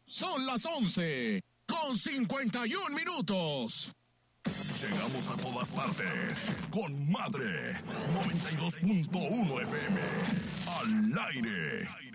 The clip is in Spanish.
Son las 11:51. Llegamos a todas partes con Madre 92.1 FM. Al aire.